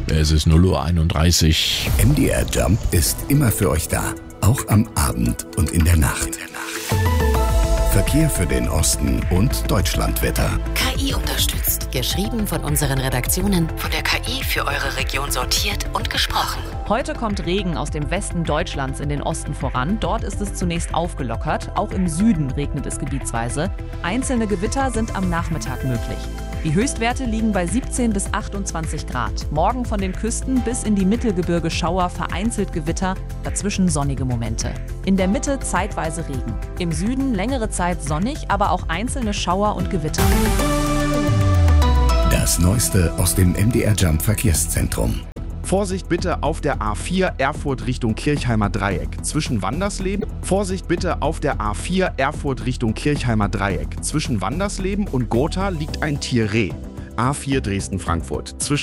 Es ist 0:31 Uhr. MDR Jump ist immer für euch da, auch am Abend und in der Nacht. Verkehr für den Osten und Deutschlandwetter. KI unterstützt. Geschrieben von unseren Redaktionen, von der KI für eure Region sortiert und gesprochen. Heute kommt Regen aus dem Westen Deutschlands in den Osten voran. Dort ist es zunächst aufgelockert. Auch im Süden regnet es gebietsweise. Einzelne Gewitter sind am Nachmittag möglich. Die Höchstwerte liegen bei 17 bis 28 Grad. Morgen von den Küsten bis in die Mittelgebirge Schauer, vereinzelt Gewitter, dazwischen sonnige Momente. In der Mitte zeitweise Regen. Im Süden längere Zeit sonnig, aber auch einzelne Schauer und Gewitter. Das Neueste aus dem MDR Jump Verkehrszentrum. Vorsicht bitte auf der A4 Erfurt Richtung Kirchheimer Dreieck zwischen Wandersleben. Vorsicht bitte auf der A4 Erfurt Richtung Kirchheimer Dreieck. Zwischen Wandersleben und Gotha liegt ein Tierreh. A4 Dresden-Frankfurt.